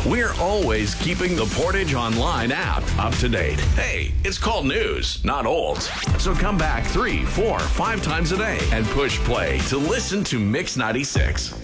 We're always keeping the Portage Online app up to date. Hey, it's called news, not old. So come back 3, 4, 5 times a day and push play to listen to Mix 96.